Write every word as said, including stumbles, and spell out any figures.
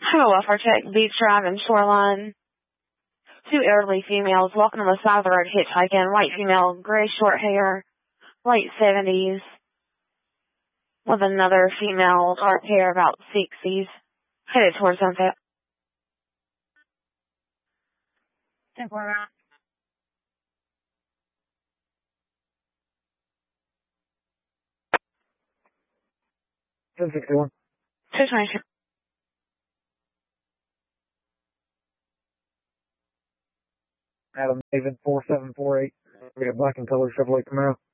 Hello, welfare check, Beach Drive and Shoreline. Two elderly females walking on the side of the road hitchhiking. White female, gray short hair, late seventies. With another female, dark hair, about sixties. Headed towards Sunset. ten four around. ten sixty-one. two twenty-two. Adam David four seven four eight. We got black and color Chevrolet Camaro.